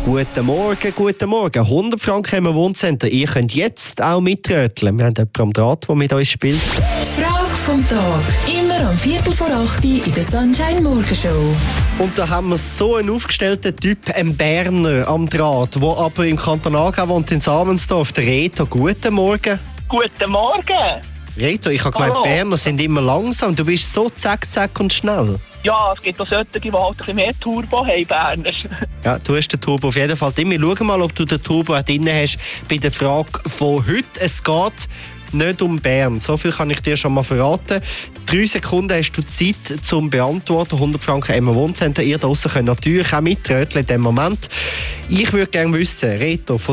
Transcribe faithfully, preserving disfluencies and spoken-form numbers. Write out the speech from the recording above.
Guten Morgen, guten Morgen. hundert Franken im Wohncenter. Ihr könnt jetzt auch mitröteln. Wir haben jemanden am Draht, der mit uns spielt. Die Frage vom Tag. Immer am Viertel vor acht in der Sunshine Morgenshow. Und da haben wir so einen aufgestellten Typ, einen Berner am Draht, der aber im Kanton Aargau wohnt, in Samensdorf. Der Reto, guten Morgen. Guten Morgen. Reto, ich habe gemeint, Hallo. Berner sind immer langsam. Du bist so zack, zack und schnell. Ja, es gibt auch solche, die halt ein bisschen mehr Turbo haben, Berner. Ja, du hast den Turbo auf jeden Fall drin. Wir schauen mal, ob du den Turbo auch drin hast bei der Frage von heute. Es geht nicht um Bern. So viel kann ich dir schon mal verraten. Drei Sekunden hast du Zeit zum Beantworten. hundert Franken im Wohncenter. Ihr draussen könnt natürlich auch mitröteln in diesem Moment. Ich würde gerne wissen, Reto, von